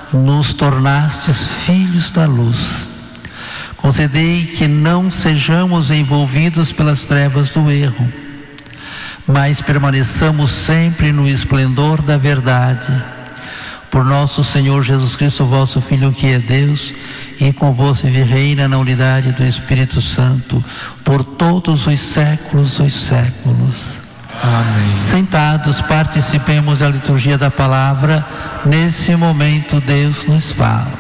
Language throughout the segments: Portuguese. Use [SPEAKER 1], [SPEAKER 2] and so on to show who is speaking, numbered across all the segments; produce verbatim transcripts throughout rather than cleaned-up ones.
[SPEAKER 1] nos tornastes filhos da luz. Concedei que não sejamos envolvidos pelas trevas do erro, mas permaneçamos sempre no esplendor da verdade. Por nosso Senhor Jesus Cristo, vosso Filho, que é Deus, e convosco vive e reina na unidade do Espírito Santo, por todos os séculos dos séculos.
[SPEAKER 2] Amém.
[SPEAKER 1] Sentados, participemos da liturgia da palavra. Nesse momento, Deus nos fala.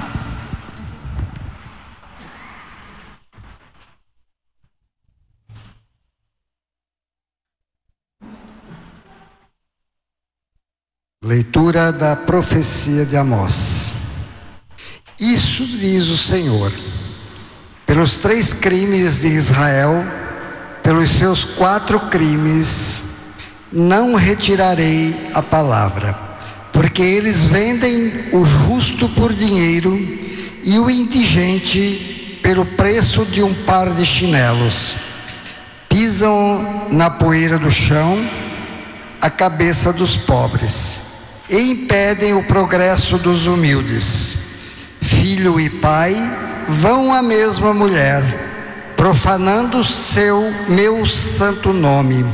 [SPEAKER 3] Leitura da profecia de Amós. Isso diz o Senhor: pelos três crimes de Israel, pelos seus quatro crimes, não retirarei a palavra, porque eles vendem o justo por dinheiro e o indigente pelo preço de um par de chinelos. Pisam na poeira do chão a cabeça dos pobres e impedem o progresso dos humildes. Filho e pai vão à mesma mulher, profanando seu meu santo nome,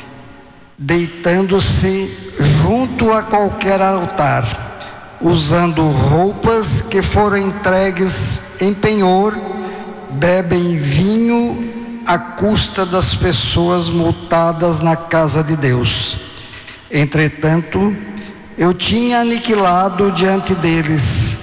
[SPEAKER 3] deitando-se junto a qualquer altar, usando roupas que foram entregues em penhor, bebem vinho à custa das pessoas multadas na casa de Deus. Entretanto, eu tinha aniquilado diante deles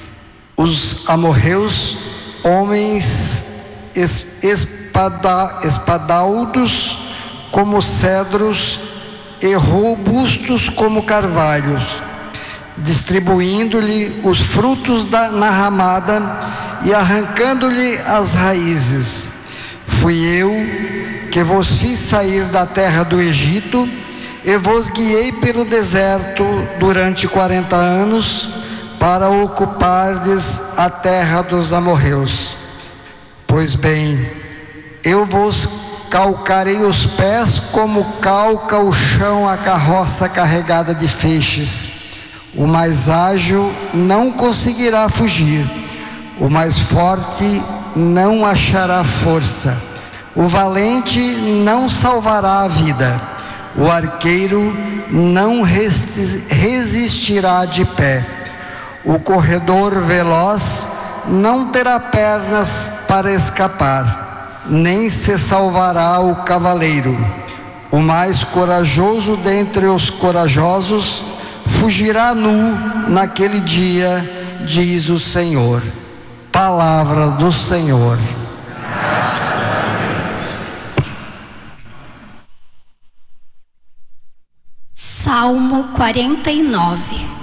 [SPEAKER 3] os amorreus, homens es, espada, espadaudos como cedros e robustos como carvalhos, distribuindo-lhe os frutos da, na ramada e arrancando-lhe as raízes. Fui eu que vos fiz sair da terra do Egito e vos guiei pelo deserto durante quarenta anos para ocupardes a terra dos amorreus. Pois bem, eu vos calcarei os pés como calca o chão a carroça carregada de feixes. O mais ágil não conseguirá fugir, o mais forte não achará força, o valente não salvará a vida, o arqueiro não resistirá de pé, o corredor veloz não terá pernas para escapar, nem se salvará o cavaleiro. O mais corajoso dentre os corajosos fugirá nu naquele dia, diz o Senhor. Palavra do Senhor.
[SPEAKER 4] Salmo quarenta e nove.